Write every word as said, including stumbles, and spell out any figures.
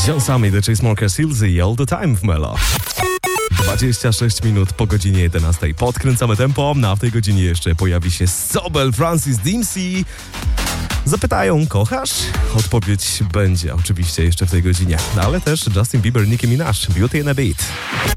John Summit, The Chainsmokers, Hills i All The Time w Melo. dwadzieścia sześć minut po godzinie jedenastej. Podkręcamy tempo, no a w tej godzinie jeszcze pojawi się Sobel, Francis Dempsey. Zapytają, kochasz? Odpowiedź będzie oczywiście jeszcze w tej godzinie. Ale też Justin Bieber, Nicki Minaj, Beauty and a Beat.